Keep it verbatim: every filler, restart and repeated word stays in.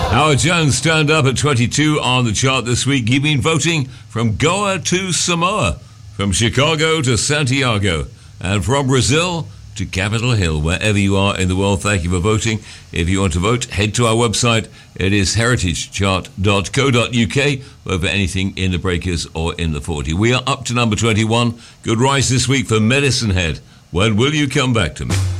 Howard Jones stand up at twenty-two on the chart this week. You've been voting from Goa to Samoa, from Chicago to Santiago, and from Brazil to Capitol Hill. Wherever you are in the world, thank you for voting. If you want to vote, head to our website. It is heritage chart dot co dot uk. Vote for anything in the Breakers or in the forty. We are up to number twenty-one. Good rise this week for Medicine Head. When will you come back to me?